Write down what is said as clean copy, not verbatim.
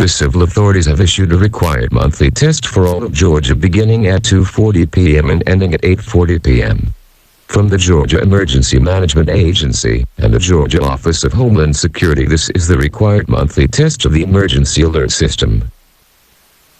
The civil authorities have issued a required monthly test for all of Georgia beginning at 2:40 p.m. and ending at 8:40 p.m. From the Georgia Emergency Management Agency and the Georgia Office of Homeland Security, this is the required monthly test of the Emergency Alert System.